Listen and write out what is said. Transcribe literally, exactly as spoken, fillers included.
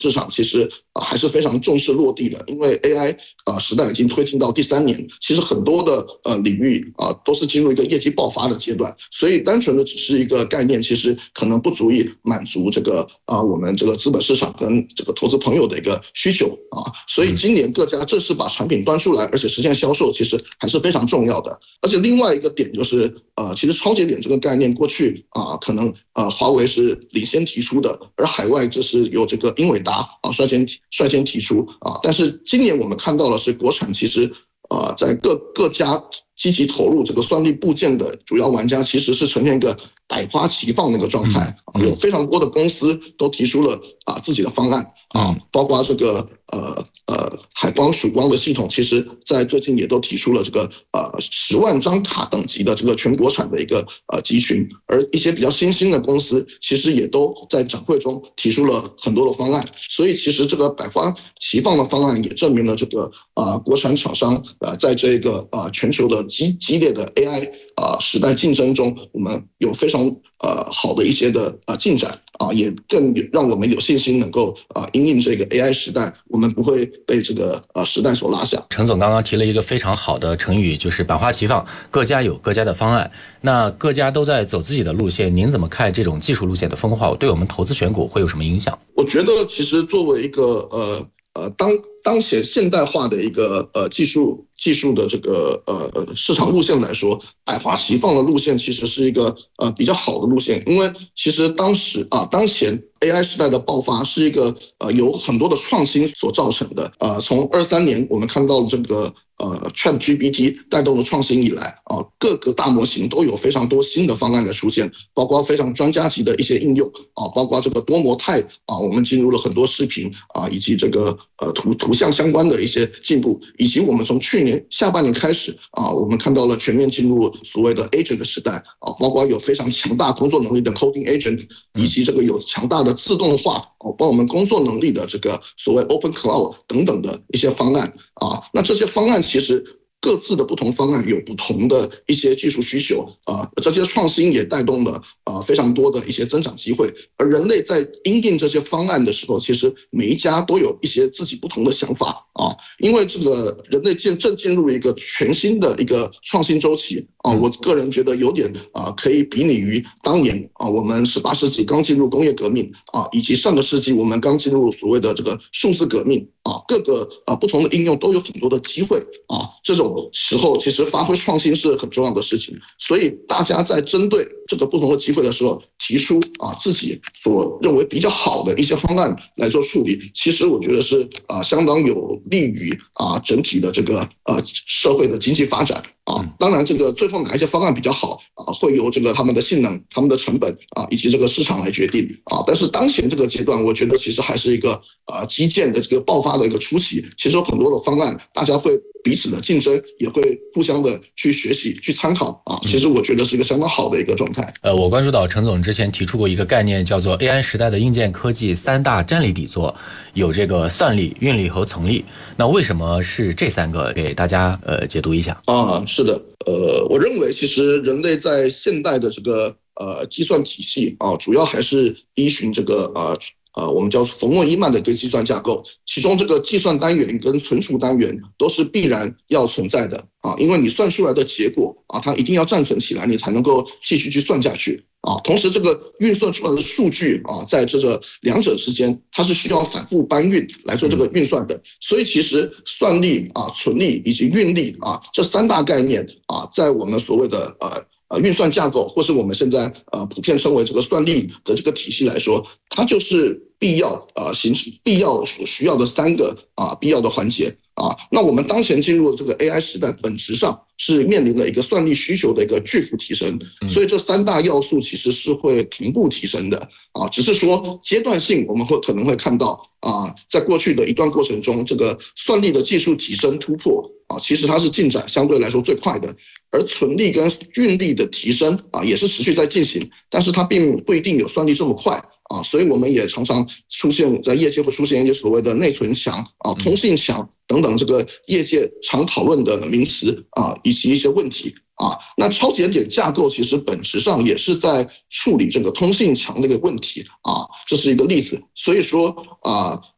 市场其实、呃、还是非常重视落地的，因为 A I 呃时代已经推进到第三年，其实很多的呃领域啊、呃、都是进入一个业绩爆发的阶段，所以单纯的只是一个概念，其实可能不足以满足这个啊、呃、我们这个资本市场跟这个投资朋友的一个需求啊，所以今年各家正式把产品端出来，而且实现销售，其实还是非常重要的。而且另外一个点就是呃，其实超节点这个概念过去啊、呃、可能呃华为是领先提出的，而海外这是由这个英伟达啊率先率先提出啊，但是今年我们看到的是国产其实呃在各各家积极投入这个算力部件的主要玩家，其实是呈现一个百花齐放的一个状态，嗯嗯、有非常多的公司都提出了啊自己的方案啊，包括这个呃呃海光曙光的系统，其实在最近也都提出了这个呃十万张卡等级的这个全国产的一个呃集群，而一些比较新兴的公司，其实也都在展会中提出了很多的方案，所以其实这个百花齐放的方案也证明了这个啊、呃、国产厂商呃在这个啊、呃、全球的激激烈的 A I 啊、呃、时代竞争中，我们有非常呃好的一些的啊、呃、进展啊、呃，也更让我们有信心能够啊、呃、因应这个 A I 时代，我们不会被这个呃时代所拉下。 陈总刚刚提了一个非常好的成语，就是百花齐放，各家有各家的方案，那各家都在走自己的路线，您怎么看这种技术路线的分化，对我们投资选股会有什么影响？ 我觉得其实作为一个呃呃当当前现代化的一个呃技术技术的这个呃市场路线来说，百花齐放的路线其实是一个呃比较好的路线，因为其实当时啊当前 A I 时代的爆发是一个呃有很多的创新所造成的，呃从二三年我们看到这个呃 ChatGPT 带动了创新以来啊，各个大模型都有非常多新的方案的出现，包括非常专家级的一些应用啊，包括这个多模态啊，我们进入了很多视频啊，以及这个呃图图像相关的一些进步，以及我们从去年下半年开始啊，我们看到了全面进入所谓的 agent 的时代啊，包括有非常强大工作能力的 coding agent， 以及这个有强大的自动化哦帮我们工作能力的这个所谓 open cloud 等等的一些方案啊，那这些方案其实各自的不同方案有不同的一些技术需求啊，这些创新也带动了啊非常多的一些增长机会。而人类在因应这些方案的时候，其实每一家都有一些自己不同的想法啊，因为这个人类正正进入一个全新的一个创新周期啊，我个人觉得有点啊可以比拟于当年啊我们十八世纪刚进入工业革命啊，以及上个世纪我们刚进入所谓的这个数字革命啊，各个啊不同的应用都有很多的机会啊，这种时候其实发挥创新是很重要的事情，所以大家在针对这个不同的机会的时候，提出啊自己所认为比较好的一些方案来做处理，其实我觉得是啊相当有利于啊整体的这个呃社会的经济发展啊。当然，这个最后哪一些方案比较好啊，会由这个他们的性能、他们的成本啊以及这个市场来决定啊。但是当前这个阶段，我觉得其实还是一个啊基建的这个爆发的一个初期，其实有很多的方案，大家会彼此的竞争，也会互相的去学习、去参考啊。其实我觉得是一个相当好的一个状态。 呃，我关注到陈总之前提出过一个概念，叫做 A I 时代的硬件科技三大战力底座，有这个算力、运力和存力。那为什么是这三个？给大家呃解读一下。 啊，是的，呃，我认为其实人类在现代的这个呃计算体系啊，主要还是依循这个呃。呃，我们叫冯诺依曼的一个计算架构，其中这个计算单元跟存储单元都是必然要存在的啊，因为你算出来的结果啊，它一定要暂存起来，你才能够继续去算下去啊。同时，这个运算出来的数据啊，在这个两者之间，它是需要反复搬运来做这个运算的。所以，其实算力啊、存力以及运力啊这三大概念啊，在我们所谓的呃。呃，运算架构，或是我们现在呃普遍称为这个算力的这个体系来说，它就是必要呃形成必要所需要的三个啊、呃、必要的环节啊。那我们当前进入这个 A I 时代，本质上是面临了一个算力需求的一个巨幅提升，所以这三大要素其实是会同步提升的啊，只是说阶段性我们会可能会看到啊，在过去的一段过程中，这个算力的技术提升突破啊，其实它是进展相对来说最快的。而存力跟运力的提升啊，也是持续在进行，但是它并不一定有算力这么快啊，所以我们也常常出现在业界会出现一些所谓的内存强啊、通信强等等这个业界常讨论的名词啊，以及一些问题啊。那超节点架构其实本质上也是在处理这个通信强的一个问题啊，这是一个例子。所以说啊，